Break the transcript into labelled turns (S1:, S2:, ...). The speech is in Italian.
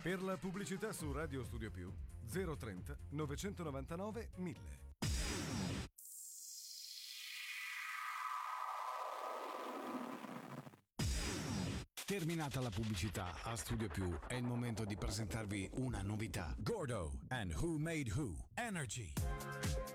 S1: Per la pubblicità su Radio Studio Più 030 999 1000.
S2: Terminata la pubblicità, a Studio Più è il momento di presentarvi una novità. Gordo and Who Made Who Energy.